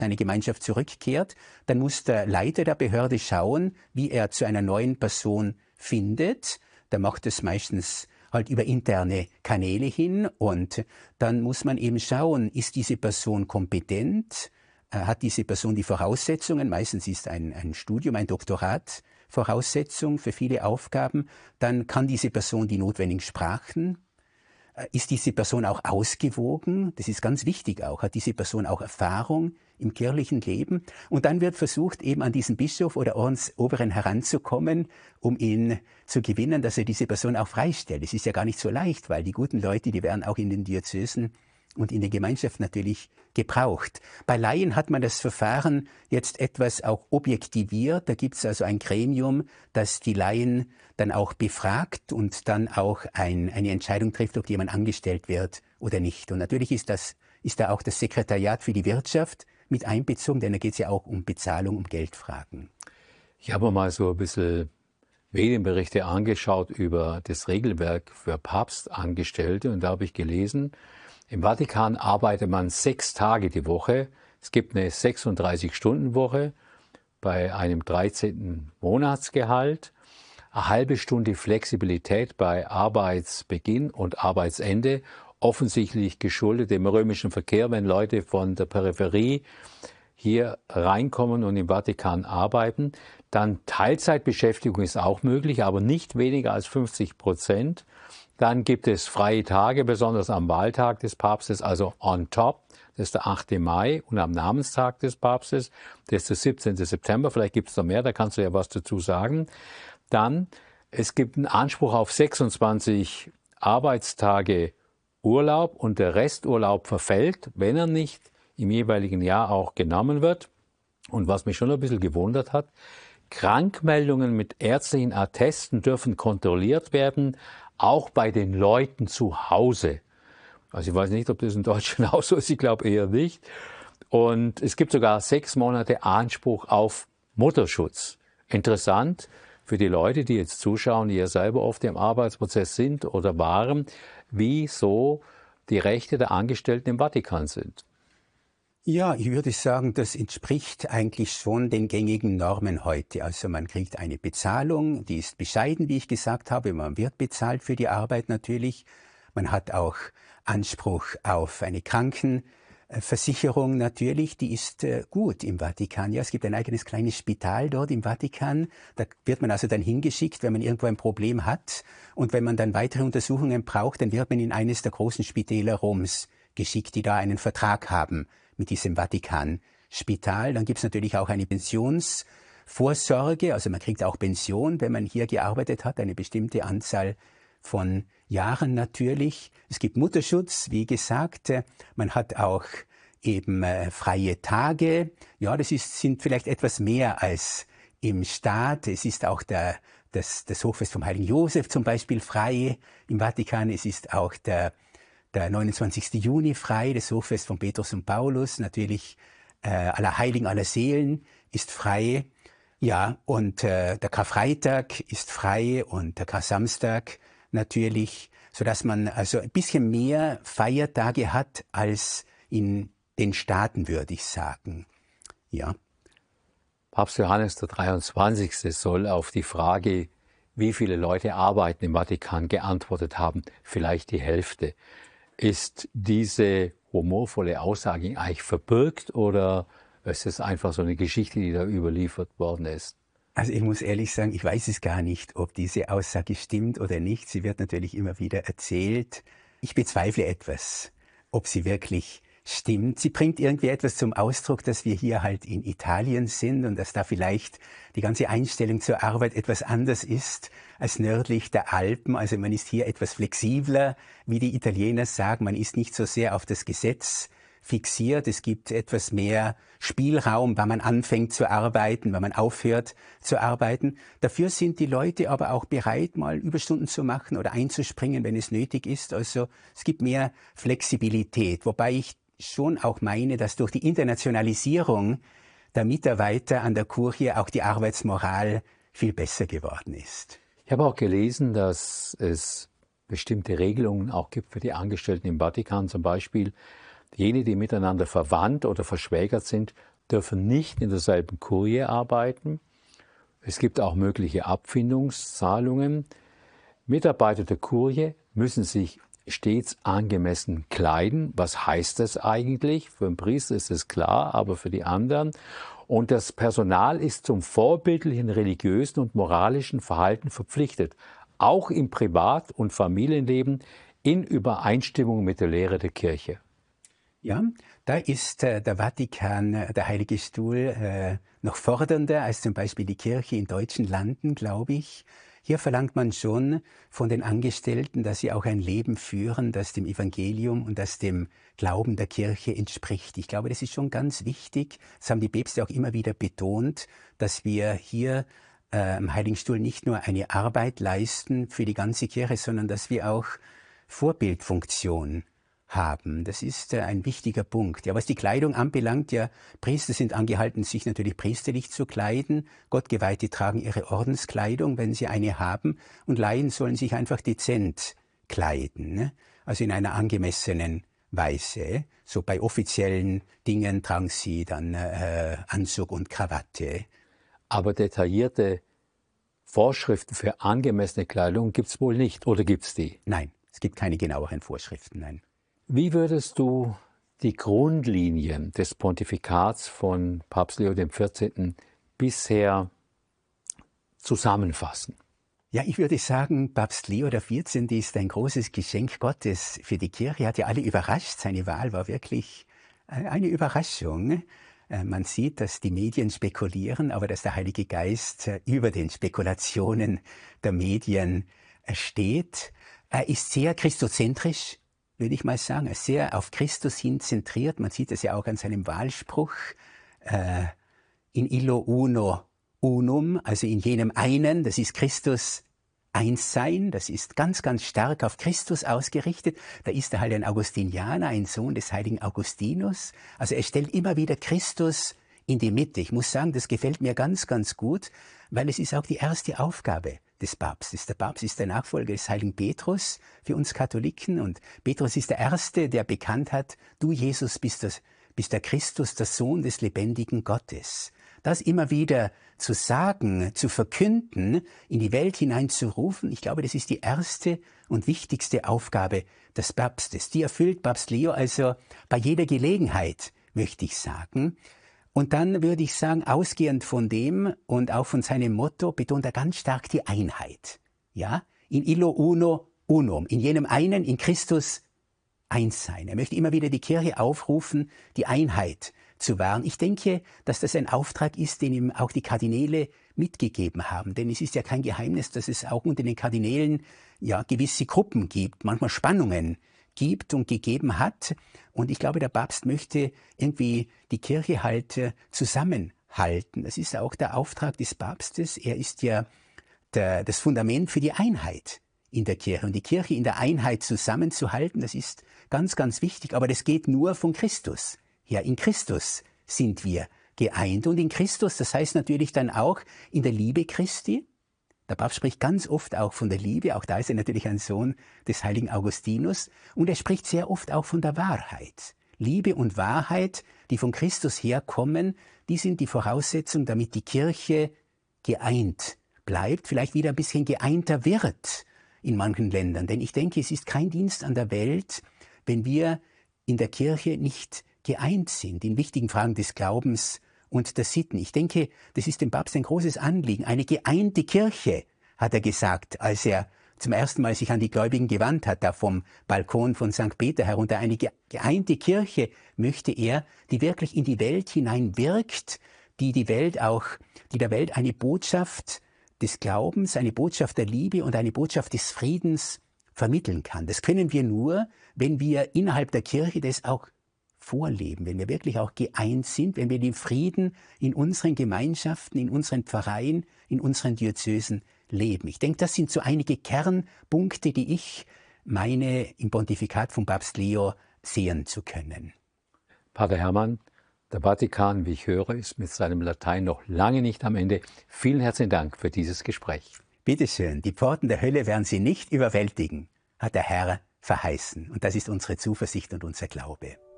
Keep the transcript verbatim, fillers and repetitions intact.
eine Gemeinschaft zurückkehrt, dann muss der Leiter der Behörde schauen, wie er zu einer neuen Person findet. Der macht es meistens halt über interne Kanäle hin und dann muss man eben schauen, ist diese Person kompetent, äh, hat diese Person die Voraussetzungen, meistens ist ein, ein Studium, ein Doktorat Voraussetzung für viele Aufgaben, dann kann diese Person die notwendigen Sprachen. Ist diese Person auch ausgewogen? Das ist ganz wichtig auch. Hat diese Person auch Erfahrung im kirchlichen Leben? Und dann wird versucht, eben an diesen Bischof oder Ordensoberen heranzukommen, um ihn zu gewinnen, dass er diese Person auch freistellt. Es ist ja gar nicht so leicht, weil die guten Leute, die werden auch in den Diözesen und in der Gemeinschaft natürlich gebraucht. Bei Laien hat man das Verfahren jetzt etwas auch objektiviert. Da gibt es also ein Gremium, das die Laien dann auch befragt und dann auch ein, eine Entscheidung trifft, ob jemand angestellt wird oder nicht. Und natürlich ist, das, ist da auch das Sekretariat für die Wirtschaft mit einbezogen, denn da geht es ja auch um Bezahlung, um Geldfragen. Ich habe mir mal so ein bisschen Medienberichte angeschaut über das Regelwerk für Papstangestellte und da habe ich gelesen, im Vatikan arbeitet man sechs Tage die Woche. Es gibt eine sechsunddreißig-Stunden-Woche bei einem dreizehnten Monatsgehalt, eine halbe Stunde Flexibilität bei Arbeitsbeginn und Arbeitsende, offensichtlich geschuldet dem römischen Verkehr, wenn Leute von der Peripherie hier reinkommen und im Vatikan arbeiten. Dann Teilzeitbeschäftigung ist auch möglich, aber nicht weniger als fünfzig Prozent. Dann gibt es freie Tage, besonders am Wahltag des Papstes, also on top. Das ist der achte Mai und am Namenstag des Papstes, das ist der siebzehnte September. Vielleicht gibt es da mehr, da kannst du ja was dazu sagen. Dann, es gibt einen Anspruch auf sechsundzwanzig Arbeitstage Urlaub und der Resturlaub verfällt, wenn er nicht im jeweiligen Jahr auch genommen wird. Und was mich schon ein bisschen gewundert hat, Krankmeldungen mit ärztlichen Attesten dürfen kontrolliert werden, auch bei den Leuten zu Hause. Also ich weiß nicht, ob das in Deutschland auch so ist, ich glaube eher nicht. Und es gibt sogar sechs Monate Anspruch auf Mutterschutz. Interessant für die Leute, die jetzt zuschauen, die ja selber oft im Arbeitsprozess sind oder waren, wie so die Rechte der Angestellten im Vatikan sind. Ja, ich würde sagen, das entspricht eigentlich schon den gängigen Normen heute. Also man kriegt eine Bezahlung, die ist bescheiden, wie ich gesagt habe. Man wird bezahlt für die Arbeit natürlich. Man hat auch Anspruch auf eine Krankenversicherung natürlich. Die ist äh, gut im Vatikan. Ja, es gibt ein eigenes kleines Spital dort im Vatikan. Da wird man also dann hingeschickt, wenn man irgendwo ein Problem hat. Und wenn man dann weitere Untersuchungen braucht, dann wird man in eines der großen Spitäler Roms geschickt, die da einen Vertrag haben mit diesem Vatikan-Spital. Dann gibt es natürlich auch eine Pensionsvorsorge, also man kriegt auch Pension, wenn man hier gearbeitet hat, eine bestimmte Anzahl von Jahren natürlich. Es gibt Mutterschutz, wie gesagt, man hat auch eben äh, freie Tage. Ja, das ist, sind vielleicht etwas mehr als im Staat. Es ist auch der, das, das Hochfest vom Heiligen Josef zum Beispiel frei im Vatikan. Es ist auch der Der neunundzwanzigste Juni frei, das Hochfest von Petrus und Paulus, natürlich äh, aller Heiligen, aller Seelen ist frei. Ja, und äh, der Karfreitag ist frei und der Kar-Samstag natürlich, sodass man also ein bisschen mehr Feiertage hat als in den Staaten, würde ich sagen. Ja. Papst Johannes der dreiundzwanzigste soll auf die Frage, wie viele Leute arbeiten im Vatikan, geantwortet haben, vielleicht die Hälfte. Ist diese humorvolle Aussage eigentlich verbürgt oder ist es einfach so eine Geschichte, die da überliefert worden ist? Also ich muss ehrlich sagen, ich weiß es gar nicht, ob diese Aussage stimmt oder nicht. Sie wird natürlich immer wieder erzählt. Ich bezweifle etwas, ob sie wirklich stimmt. Sie bringt irgendwie etwas zum Ausdruck, dass wir hier halt in Italien sind und dass da vielleicht die ganze Einstellung zur Arbeit etwas anders ist als nördlich der Alpen. Also man ist hier etwas flexibler, wie die Italiener sagen. Man ist nicht so sehr auf das Gesetz fixiert. Es gibt etwas mehr Spielraum, wann man anfängt zu arbeiten, wann man aufhört zu arbeiten. Dafür sind die Leute aber auch bereit, mal Überstunden zu machen oder einzuspringen, wenn es nötig ist. Also es gibt mehr Flexibilität, wobei ich schon auch meine, dass durch die Internationalisierung der Mitarbeiter an der Kurie auch die Arbeitsmoral viel besser geworden ist. Ich habe auch gelesen, dass es bestimmte Regelungen auch gibt für die Angestellten im Vatikan, zum Beispiel jene, die miteinander verwandt oder verschwägert sind, dürfen nicht in derselben Kurie arbeiten. Es gibt auch mögliche Abfindungszahlungen. Mitarbeiter der Kurie müssen sich stets angemessen kleiden. Was heißt das eigentlich? Für einen Priester ist es klar, aber für die anderen. Und das Personal ist zum vorbildlichen religiösen und moralischen Verhalten verpflichtet, auch im Privat- und Familienleben in Übereinstimmung mit der Lehre der Kirche. Ja, da ist äh, der Vatikan, äh, der Heilige Stuhl, äh, noch fordernder als zum Beispiel die Kirche in deutschen Landen, glaube ich. Hier verlangt man schon von den Angestellten, dass sie auch ein Leben führen, das dem Evangelium und das dem Glauben der Kirche entspricht. Ich glaube, das ist schon ganz wichtig. Das haben die Päpste auch immer wieder betont, dass wir hier äh, am Heiligen Stuhl nicht nur eine Arbeit leisten für die ganze Kirche, sondern dass wir auch Vorbildfunktion haben. Das ist äh, ein wichtiger Punkt. Ja, was die Kleidung anbelangt, ja, Priester sind angehalten, sich natürlich priesterlich zu kleiden. Gottgeweihte tragen ihre Ordenskleidung, wenn sie eine haben. Und Laien sollen sich einfach dezent kleiden, ne? Also in einer angemessenen Weise. So bei offiziellen Dingen tragen sie dann äh, Anzug und Krawatte. Aber detaillierte Vorschriften für angemessene Kleidung gibt es wohl nicht, oder gibt es die? Nein, es gibt keine genaueren Vorschriften, nein. Wie würdest du die Grundlinien des Pontifikats von Papst Leo der vierzehnten. bisher zusammenfassen? Ja, ich würde sagen, Papst Leo der vierzehnte. ist ein großes Geschenk Gottes für die Kirche. Er hat ja alle überrascht. Seine Wahl war wirklich eine Überraschung. Man sieht, dass die Medien spekulieren, aber dass der Heilige Geist über den Spekulationen der Medien steht. Er ist sehr christozentrisch, würde ich mal sagen, er ist sehr auf Christus hin zentriert. Man sieht das ja auch an seinem Wahlspruch, äh, in illo uno unum, also in jenem einen, das ist Christus, eins sein, das ist ganz, ganz stark auf Christus ausgerichtet. Da ist er halt ein Augustinianer, ein Sohn des heiligen Augustinus. Also er stellt immer wieder Christus in die Mitte. Ich muss sagen, das gefällt mir ganz, ganz gut, weil es ist auch die erste Aufgabe des Papstes. Der Papst ist der Nachfolger des heiligen Petrus für uns Katholiken und Petrus ist der Erste, der bekannt hat, du Jesus bist, das, bist der Christus, der Sohn des lebendigen Gottes. Das immer wieder zu sagen, zu verkünden, in die Welt hineinzurufen, ich glaube, das ist die erste und wichtigste Aufgabe des Papstes. Die erfüllt Papst Leo also bei jeder Gelegenheit, möchte ich sagen. Und dann würde ich sagen, ausgehend von dem und auch von seinem Motto betont er ganz stark die Einheit. Ja, in illo uno unum, in jenem einen, in Christus eins sein. Er möchte immer wieder die Kirche aufrufen, die Einheit zu wahren. Ich denke, dass das ein Auftrag ist, den ihm auch die Kardinäle mitgegeben haben. Denn es ist ja kein Geheimnis, dass es auch unter den Kardinälen ja gewisse Gruppen gibt, manchmal Spannungen gibt und gegeben hat. Und ich glaube, der Papst möchte irgendwie die Kirche halt äh, zusammenhalten. Das ist auch der Auftrag des Papstes. Er ist ja der, das Fundament für die Einheit in der Kirche. Und die Kirche in der Einheit zusammenzuhalten, das ist ganz, ganz wichtig. Aber das geht nur von Christus. Ja, in Christus sind wir geeint. Und in Christus, das heißt natürlich dann auch in der Liebe Christi. Der Papst spricht ganz oft auch von der Liebe, auch da ist er natürlich ein Sohn des heiligen Augustinus. Und er spricht sehr oft auch von der Wahrheit. Liebe und Wahrheit, die von Christus herkommen, die sind die Voraussetzung, damit die Kirche geeint bleibt, vielleicht wieder ein bisschen geeinter wird in manchen Ländern. Denn ich denke, es ist kein Dienst an der Welt, wenn wir in der Kirche nicht geeint sind, in wichtigen Fragen des Glaubens und der Sitten. Ich denke, das ist dem Papst ein großes Anliegen. Eine geeinte Kirche, hat er gesagt, als er zum ersten Mal sich an die Gläubigen gewandt hat, da vom Balkon von Sankt Peter herunter. Eine geeinte Kirche möchte er, die wirklich in die Welt hinein wirkt, die die Welt auch, die der Welt eine Botschaft des Glaubens, eine Botschaft der Liebe und eine Botschaft des Friedens vermitteln kann. Das können wir nur, wenn wir innerhalb der Kirche das auch vorleben, wenn wir wirklich auch geeint sind, wenn wir den Frieden in unseren Gemeinschaften, in unseren Pfarreien, in unseren Diözesen leben. Ich denke, das sind so einige Kernpunkte, die ich meine, im Pontifikat von Papst Leo sehen zu können. Pater Hermann, der Vatikan, wie ich höre, ist mit seinem Latein noch lange nicht am Ende. Vielen herzlichen Dank für dieses Gespräch. Bitte schön, die Pforten der Hölle werden Sie nicht überwältigen, hat der Herr verheißen. Und das ist unsere Zuversicht und unser Glaube.